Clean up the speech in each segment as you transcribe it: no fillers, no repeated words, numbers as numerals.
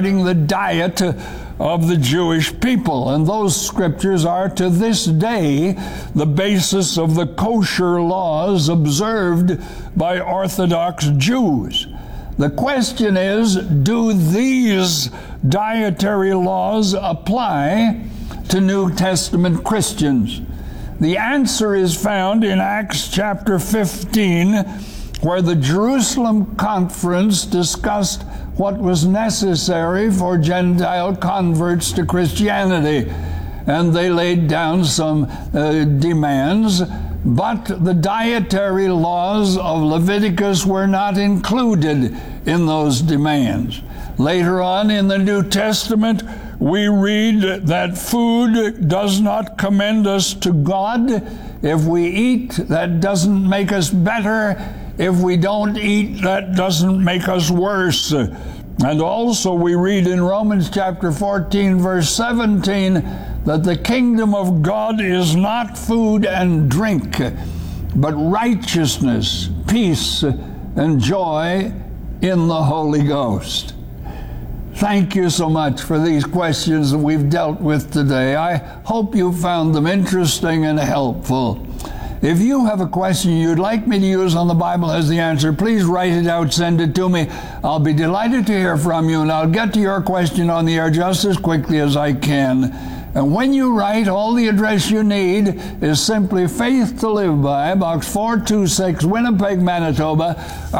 regarding the diet of the Jewish people. And those scriptures are to this day the basis of the kosher laws observed by Orthodox Jews. The question is, do these dietary laws apply to New Testament Christians? The answer is found in Acts chapter 15, where the Jerusalem Conference discussed what was necessary for Gentile converts to Christianity. And they laid down some demands, but the dietary laws of Leviticus were not included in those demands. Later on in the New Testament, we read that food does not commend us to God. If we eat, that doesn't make us better. If we don't eat, that doesn't make us worse. And also we read in Romans chapter 14, verse 17, that the kingdom of God is not food and drink, but righteousness, peace, and joy in the Holy Ghost. Thank you so much for these questions that we've dealt with today. I hope you found them interesting and helpful. If you have a question you'd like me to use on The Bible Has the Answer, please write it out, send it to me. I'll be delighted to hear from you, and I'll get to your question on the air just as quickly as I can. And when you write, all the address you need is simply Faith to Live By, Box 426, Winnipeg, Manitoba,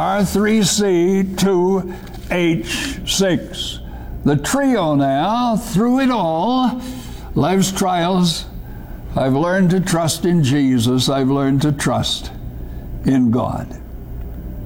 R3C2H6. The trio now, through it all, life's trials. I've learned to trust in Jesus. I've learned to trust in God.